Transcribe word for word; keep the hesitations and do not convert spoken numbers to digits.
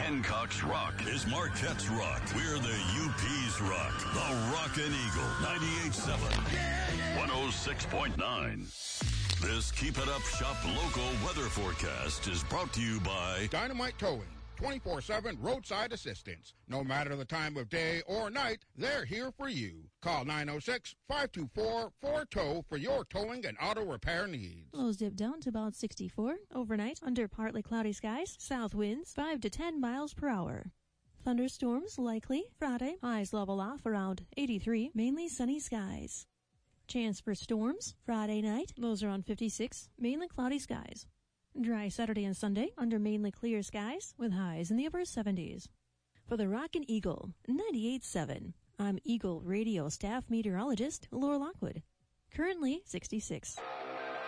Hancock's Rock is Marquette's Rock. We're the U P's Rock. The Rockin' Eagle. ninety-eight point seven. one oh six point nine. This Keep It Up Shop local weather forecast is brought to you by Dynamite Towing. twenty-four seven roadside assistance. No matter the time of day or night, they're here for you. Call nine oh six, five two four, four tow for your towing and auto repair needs. Lows dip down to about sixty-four. Overnight, under partly cloudy skies, south winds five to ten miles per hour. Thunderstorms likely Friday. Highs level off around eighty-three. Mainly sunny skies. Chance for storms Friday night. Lows around fifty-six. Mainly cloudy skies. Dry Saturday and Sunday under mainly clear skies with highs in the upper seventies. For the Rockin' Eagle, ninety-eight point seven, I'm Eagle Radio staff meteorologist Laura Lockwood. Currently sixty-six.